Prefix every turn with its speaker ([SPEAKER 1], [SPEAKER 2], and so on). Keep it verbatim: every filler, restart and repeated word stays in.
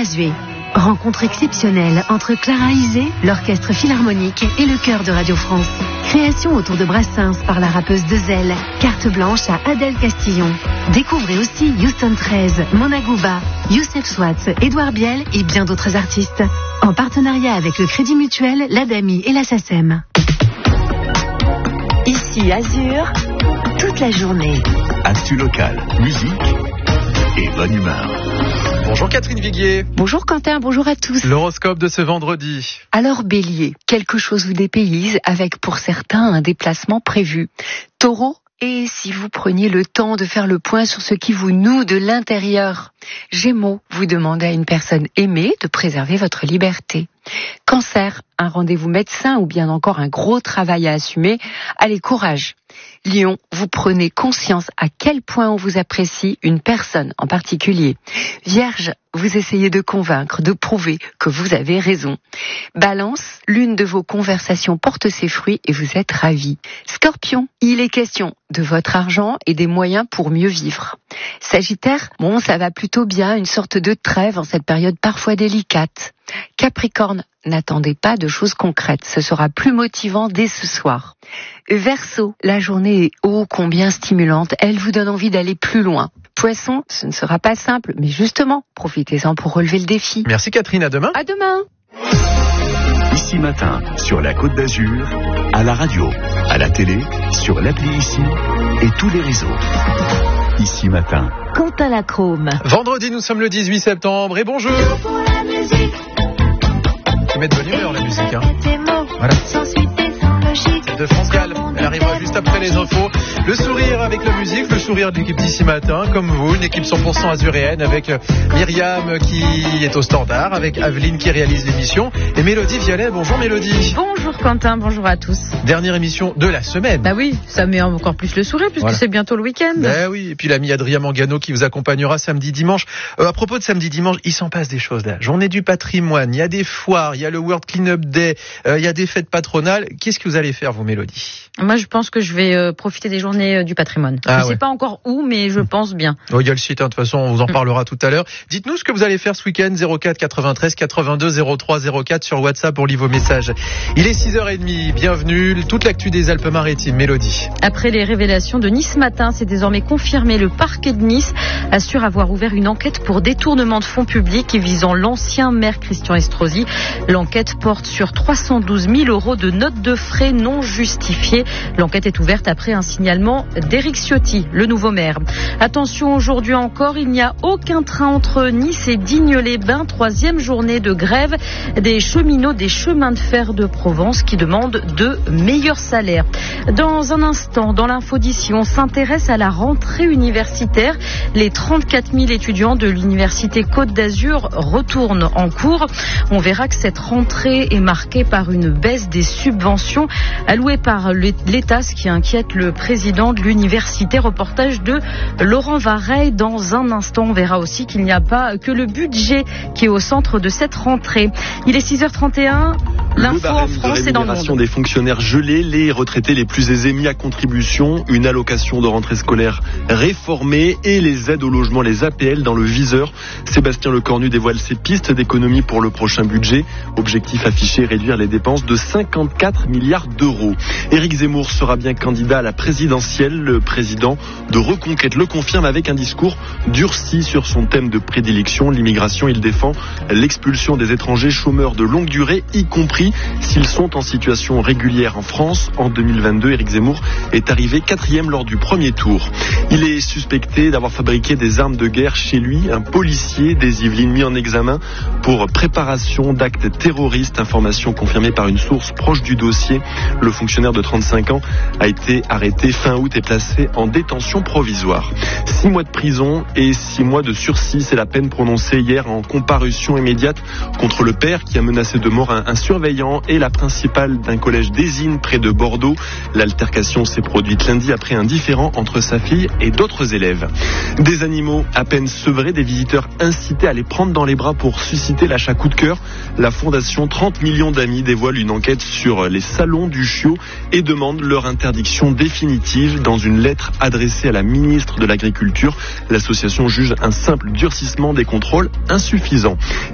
[SPEAKER 1] Mazué. Rencontre exceptionnelle entre Clara Isé, l'Orchestre Philharmonique et le Chœur de Radio France. Création autour de Brassens par la rappeuse Dezel. Carte blanche à Adèle Castillon. Découvrez aussi Houston treize, Mona Gouba, Youssef Swatz, Édouard Biel et bien d'autres artistes. En partenariat avec le Crédit Mutuel, l'Adami et la SACEM. Ici Azur, toute la journée.
[SPEAKER 2] Actu locale, musique et bonne humeur.
[SPEAKER 3] Bonjour Catherine Viguier.
[SPEAKER 4] Bonjour Quentin, bonjour à tous.
[SPEAKER 3] L'horoscope de ce vendredi.
[SPEAKER 4] Alors Bélier, quelque chose vous dépayse avec pour certains un déplacement prévu. Taureau, et si vous preniez le temps de faire le point sur ce qui vous noue de l'intérieur. Gémeaux, vous demandez à une personne aimée de préserver votre liberté. Cancer, un rendez-vous médecin ou bien encore un gros travail à assumer. Allez, courage. Lion, vous prenez conscience à quel point on vous apprécie, une personne en particulier. Vierge, vous essayez de convaincre, de prouver que vous avez raison. Balance, l'une de vos conversations porte ses fruits et vous êtes ravi. Scorpion, il est question de votre argent et des moyens pour mieux vivre. Sagittaire, bon, ça va plutôt bien, une sorte de trêve en cette période parfois délicate. Capricorne, n'attendez pas de choses concrètes, ce sera plus motivant dès ce soir. Verseau, la journée est ô combien stimulante, elle vous donne envie d'aller plus loin. Poisson, ce ne sera pas simple, mais justement, profitez-en pour relever le défi.
[SPEAKER 3] Merci Catherine, à demain.
[SPEAKER 4] À demain.
[SPEAKER 2] Ici Matin, sur la Côte d'Azur, à la radio, à la télé, sur l'appli Ici et tous les réseaux. Ici Matin.
[SPEAKER 1] Quentin Lacrome.
[SPEAKER 3] Vendredi, nous sommes le dix-huit septembre et bonjour. Qui met de bonne humeur la musique, hein. Voilà. C'est de France Gall. Elle arrivera juste après les infos. Le sourire avec la musique, le sourire de l'équipe d'ici matin, comme vous, une équipe cent pour cent azuréenne avec Myriam qui est au standard, avec Aveline qui réalise l'émission et Mélodie Vialet. Bonjour Mélodie.
[SPEAKER 5] Bonjour Quentin, bonjour à tous.
[SPEAKER 3] Dernière émission de la semaine.
[SPEAKER 5] Bah oui, ça met encore plus le sourire puisque voilà. C'est bientôt le week-end.
[SPEAKER 3] Bah oui, et puis l'ami Adrien Mangano qui vous accompagnera samedi, dimanche. Euh, à propos de samedi, dimanche, il s'en passe des choses là. Journée du patrimoine, il y a des foires, il y a le World Cleanup Day, euh, il y a des fêtes patronales. Qu'est-ce que vous allez faire vous Mélodie?
[SPEAKER 5] Moi je pense que je vais euh, profiter des journées euh, du patrimoine. Ah, je ne ouais. sais pas encore où, mais je pense bien.
[SPEAKER 3] Oh, il y a le site, hein, de toute façon, on vous en parlera mmh. tout à l'heure. Dites-nous ce que vous allez faire ce week-end, zéro quatre quatre-vingt-treize quatre-vingt-deux zéro trois zéro quatre sur WhatsApp, on lit vos messages. Il est six heures trente, bienvenue, toute l'actu des Alpes-Maritimes, Mélodie.
[SPEAKER 5] Après les révélations de Nice Matin, c'est désormais confirmé, le parquet de Nice assure avoir ouvert une enquête pour détournement de fonds publics visant l'ancien maire Christian Estrosi. L'enquête porte sur trois cent douze mille euros de notes de frais non justifiées. L'enquête est ouverte après un signalement d'Éric Ciotti, le nouveau maire. Attention, aujourd'hui encore, il n'y a aucun train entre Nice et Digne-les-Bains. Troisième journée de grève des cheminots des chemins de fer de Provence qui demandent de meilleurs salaires. Dans un instant, dans l'info d'ici, on s'intéresse à la rentrée universitaire. Les trente-quatre mille étudiants de l'université Côte d'Azur retournent en cours. On verra que cette rentrée est marquée par une baisse des subventions allouées par l'État, ce qui inquiète le président de l'université. Reportage de Laurent Vareille. Dans un instant, on verra aussi qu'il n'y a pas que le budget qui est au centre de cette rentrée. Il est six heures trente et un. L'info en France et dans le monde.
[SPEAKER 6] Le barème de rémunération des fonctionnaires gelés, les retraités les plus aisés mis à contribution, une allocation de rentrée scolaire réformée et les aides au logement, les A P L dans le viseur. Sébastien Lecornu dévoile ses pistes d'économie pour le prochain budget. Objectif affiché, réduire les dépenses de cinquante-quatre milliards d'euros. Éric Zemmour sera bien candidat à la présidentielle. Le président de Reconquête le confirme avec un discours durci sur son thème de prédilection, l'immigration. Il défend l'expulsion des étrangers chômeurs de longue durée, y compris s'ils sont en situation régulière en France. En deux mille vingt-deux, Éric Zemmour est arrivé quatrième lors du premier tour. Il est suspecté d'avoir fabriqué des armes de guerre chez lui. Un policier des Yvelines mis en examen pour préparation d'actes terroristes. Information confirmée par une source proche du dossier. Le fonctionnaire de trente-cinq ans a été arrêté fin août et placé en détention provisoire. Six mois de prison et six mois de sursis, c'est la peine prononcée hier en comparution immédiate contre le père qui a menacé de mort un, un surveillant et la principale d'un collège d'Ésine près de Bordeaux. L'altercation s'est produite lundi après un différend entre sa fille et d'autres élèves. Des animaux à peine sevrés, des visiteurs incités à les prendre dans les bras pour susciter l'achat coup de cœur. La fondation trente millions d'amis dévoile une enquête sur les salons du chiot et demande leur interdiction définitive. Dans une lettre adressée à la ministre de l'Agriculture, l'association juge un simple durcissement des contrôles insuffisant.